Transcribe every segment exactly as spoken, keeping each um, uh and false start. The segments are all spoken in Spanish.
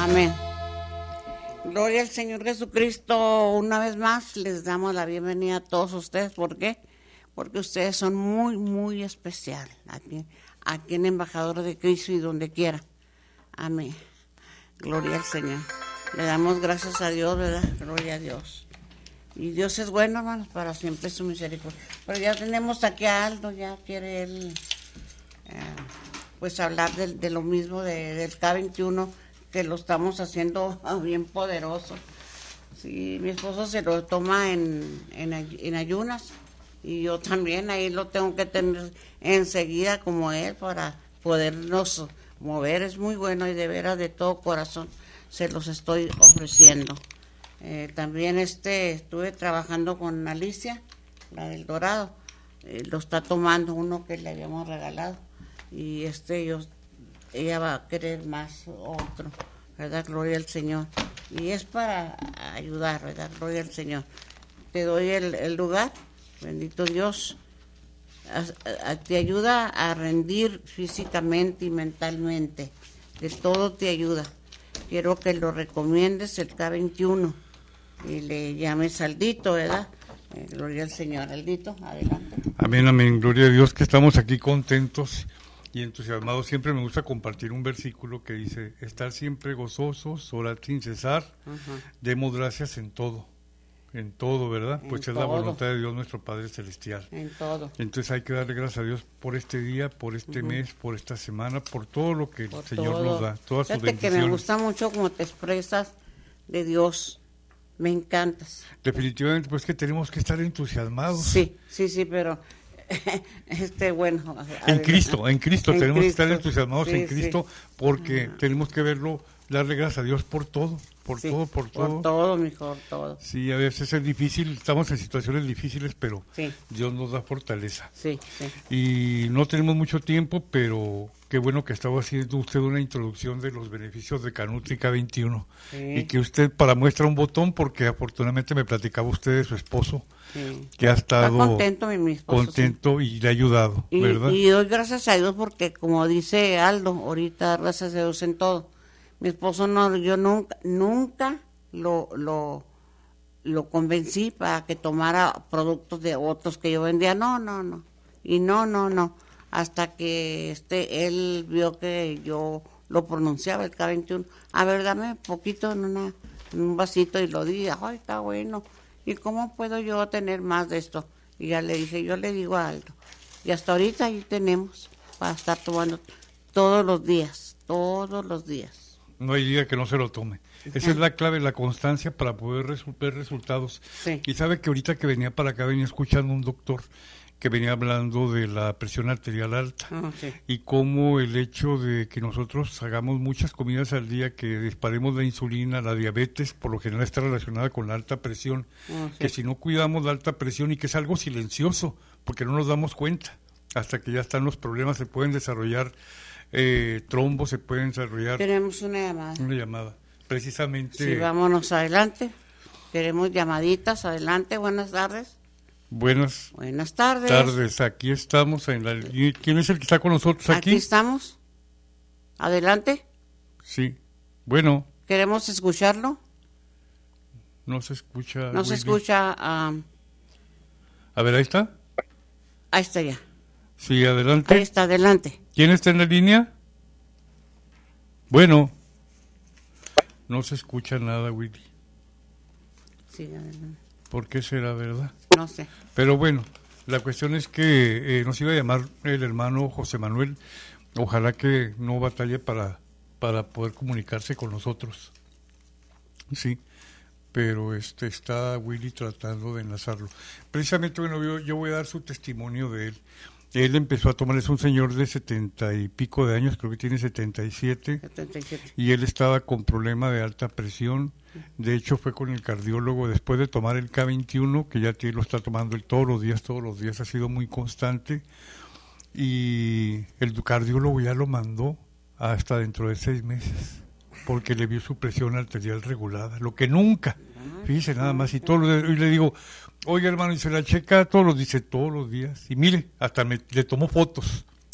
Amén. Gloria al Señor Jesucristo. Una vez más les damos la bienvenida a todos ustedes. ¿Por qué? Porque ustedes son muy, muy especiales aquí, aquí en Embajador de Cristo y donde quiera. Amén. Gloria al Señor. Le damos gracias a Dios, ¿verdad? Gloria a Dios. Y Dios es bueno, hermanos, para siempre su misericordia. Pero ya tenemos aquí a Aldo, ya quiere él, eh, pues hablar de, de lo mismo de, del K veintiuno, que lo estamos haciendo bien poderoso. Sí, mi esposo se lo toma en, en, en ayunas, y yo también ahí lo tengo que tener enseguida como él para podernos mover. Es muy bueno y de veras de todo corazón se los estoy ofreciendo. Eh, también este estuve trabajando con Alicia, la del Dorado, eh, lo está tomando uno que le habíamos regalado, y este yo ella va a querer más otro, ¿verdad? Gloria al Señor. Y es para ayudar, ¿verdad? Gloria al Señor. Te doy el, el lugar, bendito Dios. A, a, te ayuda a rendir físicamente y mentalmente. De todo te ayuda. Quiero que lo recomiendes, el K veintiuno. Y le llames Aldito, ¿verdad? Eh, gloria al Señor. Aldito, adelante. Amén, amén. Gloria a Dios que estamos aquí contentos y entusiasmados. Siempre me gusta compartir un versículo que dice: estar siempre gozosos, orar sin cesar, uh-huh. Demos gracias en todo, en todo, ¿verdad? En pues todo. Es la voluntad de Dios nuestro Padre Celestial. En todo. Entonces hay que darle gracias a Dios por este día, por este uh-huh. mes, por esta semana, por todo lo que por el Señor todo. Nos da, todas sus bendiciones. Que me gusta mucho cómo te expresas de Dios, me encantas. Definitivamente, pues que tenemos que estar entusiasmados. Sí, sí, sí, pero... este bueno en Cristo, en Cristo en tenemos Cristo. Que estar entusiasmados sí, en Cristo sí. Porque uh-huh. tenemos que verlo, darle gracias a Dios por todo, por sí, todo, por todo. Por todo, mejor todo. Sí, a veces es difícil, estamos en situaciones difíciles, pero sí. Dios nos da fortaleza. Sí, sí. Y no tenemos mucho tiempo, pero qué bueno que estaba haciendo usted una introducción de los beneficios de Canutri K veintiuno. Sí. Y que usted, para muestra un botón, porque afortunadamente me platicaba usted de su esposo, sí. Que ha estado Está contento, mi esposo, contento sí. Y le ha ayudado, y, ¿verdad? Y doy gracias a Dios porque, como dice Aldo, ahorita gracias a Dios en todo. Mi esposo no, yo nunca, nunca lo, lo, lo convencí para que tomara productos de otros que yo vendía. No, no, no. Y no, no, no. Hasta que este él vio que yo lo pronunciaba, el K veintiuno. A ver, dame poquito en, una, en un vasito, y lo di. Ay, está bueno. ¿Y cómo puedo yo tener más de esto? Y ya le dije, yo le digo a Aldo. Y hasta ahorita ahí tenemos para estar tomando todos los días, todos los días. No hay día que no se lo tome. Esa es la clave, la constancia para poder resu- ver resultados. Sí. Y sabe que ahorita que venía para acá, venía escuchando un doctor que venía hablando de la presión arterial alta, oh, sí. Y cómo el hecho de que nosotros hagamos muchas comidas al día, que disparemos la insulina, la diabetes, por lo general está relacionada con la alta presión, oh, sí. Que si no cuidamos la alta presión, y que es algo silencioso, porque no nos damos cuenta, hasta que ya están los problemas, se pueden desarrollar eh, trombos, se pueden desarrollar... Tenemos una llamada. Una llamada, precisamente... Sí, vámonos adelante, queremos llamaditas, adelante, buenas tardes. Buenas, Buenas tardes. tardes, aquí estamos en la... ¿Quién es el que está con nosotros aquí? Aquí estamos. Adelante. Sí, bueno. ¿Queremos escucharlo? No se escucha. No se escucha. Um... A ver, ahí está. Ahí está ya. Sí, adelante. Ahí está, adelante. ¿Quién está en la línea? Bueno. No se escucha nada, Willy. Sí, adelante. ¿Por qué será, verdad? No sé. Pero bueno, la cuestión es que eh, nos iba a llamar el hermano José Manuel. Ojalá que no batalle para, para poder comunicarse con nosotros. Sí, pero este está Willy tratando de enlazarlo. Precisamente, bueno, yo, yo voy a dar su testimonio de él. Él empezó a tomar, es un señor de setenta y pico de años, creo que tiene setenta y siete, setenta y siete. Y él estaba con problema de alta presión. De hecho, fue con el cardiólogo después de tomar el K veintiuno, que ya tiene, lo está tomando él todos los días, todos los días, ha sido muy constante, y el cardiólogo ya lo mandó hasta dentro de seis meses, porque le vio su presión arterial regulada, lo que nunca, fíjese nada más, y todo lo, y le digo, oye hermano, y se la checa todos los, dice todos los días, y mire, hasta me, le tomó fotos,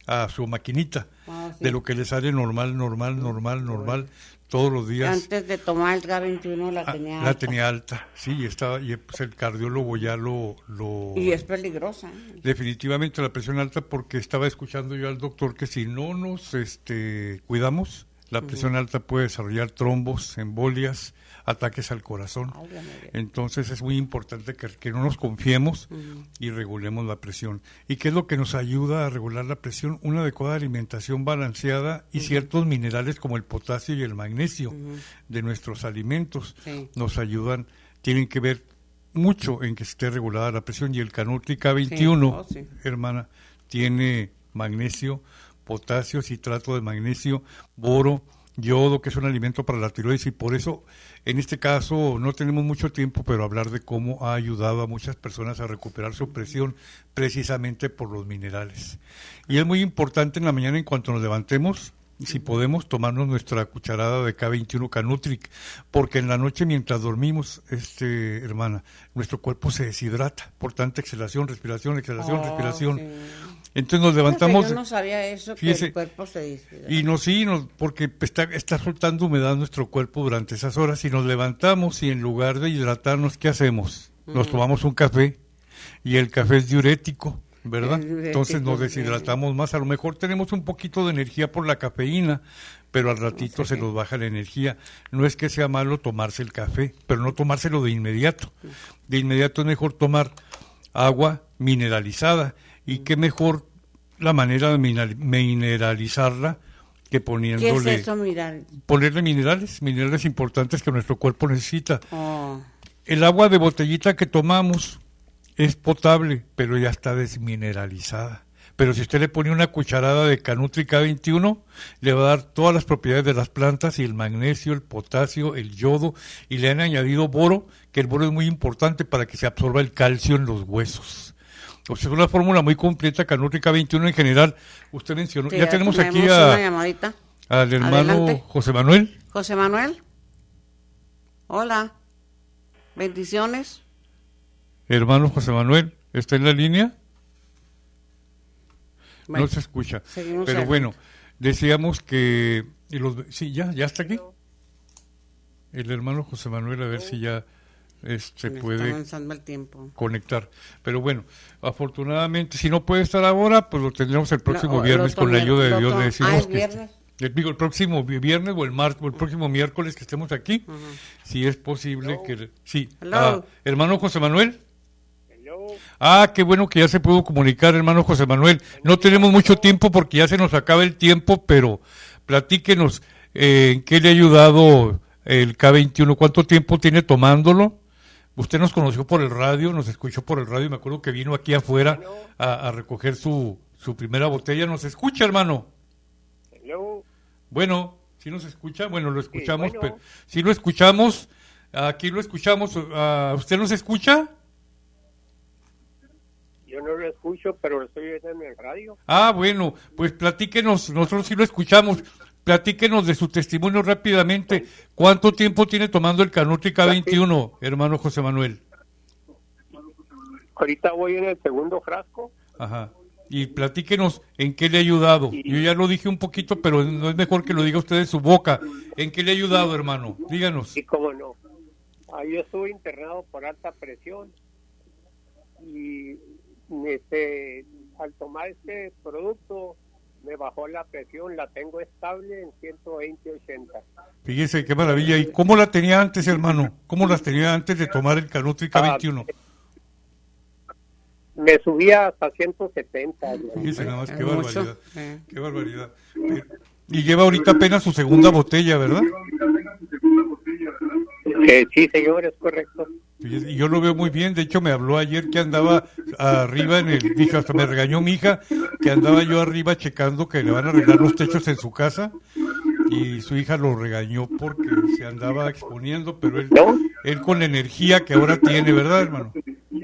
a su maquinita, Ah, sí. de lo que le sale normal, normal, normal, normal, todos los días. Antes de tomar el K veintiuno la Ah, tenía la alta. tenía alta, sí, y estaba, y pues el cardiólogo ya lo, lo Y es peligrosa. ¿eh? definitivamente la presión alta, porque estaba escuchando yo al doctor que si no nos este cuidamos, la presión uh-huh. alta puede desarrollar trombos, embolias, ataques al corazón. Ay, entonces es muy importante que, que no nos confiemos uh-huh. y regulemos la presión. ¿Y qué es lo que nos ayuda a regular la presión? Una adecuada alimentación balanceada y uh-huh. ciertos minerales como el potasio y el magnesio uh-huh. de nuestros alimentos sí. nos ayudan, tienen que ver mucho en que esté regulada la presión. Y el Canutri K veintiuno, sí. Oh, sí. hermana, tiene magnesio, potasio, citrato de magnesio, boro, yodo, que es un alimento para la tiroides, y por eso en este caso no tenemos mucho tiempo, pero hablar de cómo ha ayudado a muchas personas a recuperar su presión precisamente por los minerales. Y es muy importante en la mañana, en cuanto nos levantemos, si podemos, tomarnos nuestra cucharada de K veintiuno Canutric, porque en la noche mientras dormimos, este hermana, nuestro cuerpo se deshidrata por tanta exhalación, respiración, exhalación, oh, respiración. Sí. Entonces nos levantamos. Yo no sabía eso, fíjese, que el cuerpo se deshidrata. Y no, sí, nos, porque está, está soltando humedad nuestro cuerpo durante esas horas, y nos levantamos y en lugar de hidratarnos, ¿qué hacemos? Mm. Nos tomamos un café, y el café es diurético, ¿verdad? Diurético, entonces nos deshidratamos más. A lo mejor tenemos un poquito de energía por la cafeína, pero al ratito no sé se qué. nos baja la energía. No es que sea malo tomarse el café, pero no tomárselo de inmediato. De inmediato es mejor tomar agua mineralizada. Y qué mejor la manera de mineralizarla que poniéndole... ¿Qué es eso, mineral? Ponerle minerales, minerales importantes que nuestro cuerpo necesita. Oh. El agua de botellita que tomamos es potable, pero ya está desmineralizada. Pero si usted le pone una cucharada de Canutri K veintiuno, le va a dar todas las propiedades de las plantas, y el magnesio, el potasio, el yodo, y le han añadido boro, que el boro es muy importante para que se absorba el calcio en los huesos. O sea, es una fórmula muy completa, Canutri K veintiuno en general. Usted mencionó, sí, ya, ya tenemos aquí a, una llamadita. al hermano Adelante. José Manuel. José Manuel. Hola. Bendiciones. Hermano José Manuel, ¿está en la línea? Bueno, no se escucha. Pero cerca. Bueno, decíamos que... Y los, sí, ya, ya está aquí. El hermano José Manuel, a ver si ya... Es, se Me puede el tiempo. conectar, pero bueno, afortunadamente, si no puede estar ahora, pues lo tendremos el próximo lo, viernes con la ayuda de Dios. Le decimos ah, el que viernes. El, digo, el próximo viernes o el martes o el próximo miércoles que estemos aquí, uh-huh. si es posible. Hello. que sí, ah, hermano José Manuel. Hello. Ah, qué bueno que ya se pudo comunicar, hermano José Manuel. No tenemos mucho tiempo porque ya se nos acaba el tiempo, pero platíquenos eh, en qué le ha ayudado el K veintiuno, cuánto tiempo tiene tomándolo. Usted nos conoció por el radio, nos escuchó por el radio, y me acuerdo que vino aquí afuera a, a recoger su, su primera botella. ¿Nos escucha, hermano? Hello. Bueno, ¿sí nos escucha? Bueno, lo escuchamos, sí, bueno. pero sí lo escuchamos, aquí lo escuchamos. Uh, ¿Usted nos escucha? Yo no lo escucho, pero lo estoy oyendo en el radio. Ah, bueno, pues platíquenos, nosotros sí lo escuchamos. Platíquenos de su testimonio rápidamente. ¿Cuánto tiempo tiene tomando el Canutri K veintiuno, hermano José Manuel? Ahorita voy en el segundo frasco. Ajá. Y platíquenos en qué le ha ayudado. Yo ya lo dije un poquito, pero no es mejor que lo diga usted de su boca. ¿En qué le ha ayudado, hermano? Díganos. Y cómo no. Ahí estuve internado por alta presión. Y este, al tomar este producto... me bajó la presión, la tengo estable en ciento veinte ochenta. Fíjese qué maravilla. ¿Y cómo la tenía antes, hermano? ¿Cómo las tenía antes de tomar el Canutri K veintiuno? Ah, me subía hasta ciento setenta. Fíjese nada más, qué barbaridad. Qué barbaridad. Y lleva ahorita apenas su segunda botella, ¿verdad? Eh, sí, señor, es correcto. Y yo lo veo muy bien. De hecho, me habló ayer que andaba arriba en el... Dijo, hasta me regañó mi hija, que andaba yo arriba checando que le van a arreglar los techos en su casa, y su hija lo regañó porque se andaba exponiendo, pero él, ¿no? él con la energía que ahora tiene, ¿verdad, hermano?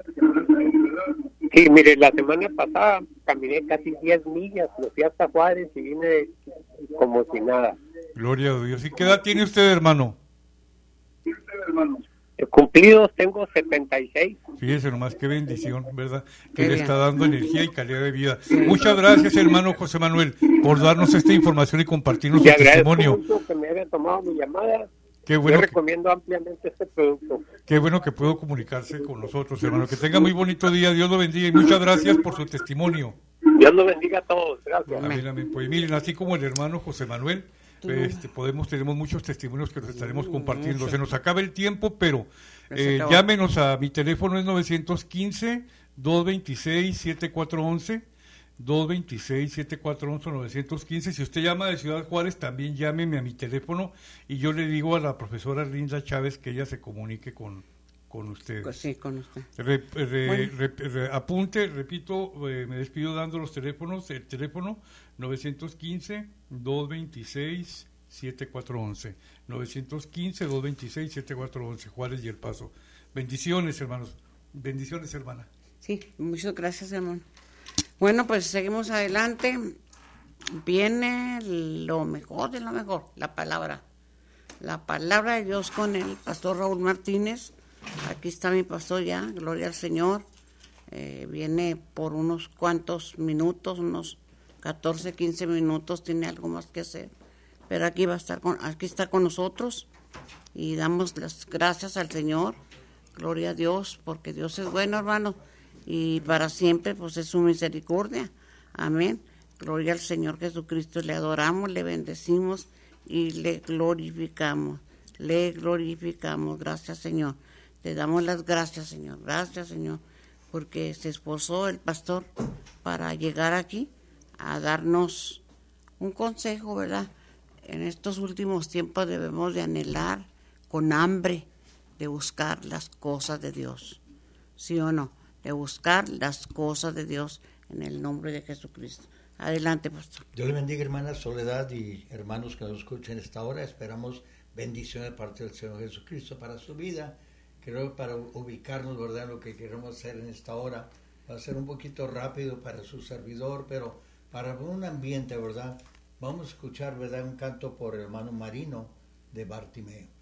Sí, mire, la semana pasada caminé casi diez millas, me fui hasta Juárez y vine como si nada. Gloria a Dios. ¿Y qué edad tiene usted, hermano? Cumplidos tengo setenta y seis. Fíjese nomás, qué bendición, ¿verdad? Que Qué le bien. está dando energía y calidad de vida. Muchas gracias, hermano José Manuel, por darnos esta información y compartirnos Te su agradezco testimonio. mucho que me haya tomado mi llamada. Qué bueno, Yo que, recomiendo ampliamente este producto. qué bueno que puedo comunicarse con nosotros, hermano. Que tenga muy bonito día, Dios lo bendiga y muchas gracias por su testimonio. Dios los bendiga a todos. Gracias. Amén, amén. Pues miren, así como el hermano José Manuel, este, podemos, tenemos muchos testimonios que los estaremos compartiendo. Mucho. Se nos acaba el tiempo, pero Ya se eh, acabó. llámenos a mi teléfono, es nueve uno cinco, dos dos seis, siete cuatro uno uno, dos dos seis, siete cuatro uno uno, nueve uno cinco. Si usted llama de Ciudad Juárez, también llámeme a mi teléfono y yo le digo a la profesora Linda Chávez que ella se comunique con, con ustedes. Pues sí, con usted. Re- re- Bueno. re- re- apunte, repito, eh, me despido dando los teléfonos, el teléfono nueve uno cinco, dos dos seis, siete cuatro uno uno, nueve uno cinco, dos dos seis, siete cuatro uno uno, Juárez y El Paso. Bendiciones, hermanos, bendiciones, hermana. Sí, muchas gracias, hermano. Bueno, pues seguimos adelante. Viene lo mejor de lo mejor, la palabra. La palabra de Dios con el pastor Raúl Martínez. Aquí está mi pastor ya, gloria al Señor. Eh, viene por unos cuantos minutos, unos catorce, quince minutos, tiene algo más que hacer. Pero aquí va a estar con, aquí está con nosotros y damos las gracias al Señor. Gloria a Dios, porque Dios es bueno, hermano, y para siempre pues es su misericordia. Amén. Gloria al Señor Jesucristo, le adoramos, le bendecimos y le glorificamos. Le glorificamos. Gracias, Señor. Te damos las gracias, Señor. Gracias, Señor, porque se esforzó el pastor para llegar aquí a darnos un consejo, ¿verdad? En estos últimos tiempos debemos de anhelar con hambre de buscar las cosas de Dios. ¿Sí o no? De buscar las cosas de Dios en el nombre de Jesucristo. Adelante, pastor. Dios le bendiga, hermana Soledad y hermanos que nos escuchen esta hora. Esperamos bendición de parte del Señor Jesucristo para su vida. Creo que para ubicarnos, ¿verdad?, en lo que queremos hacer en esta hora. Va a ser un poquito rápido para su servidor, pero para un ambiente, ¿verdad? Vamos a escuchar, ¿verdad?, un canto por el hermano Marino de Bartimeo.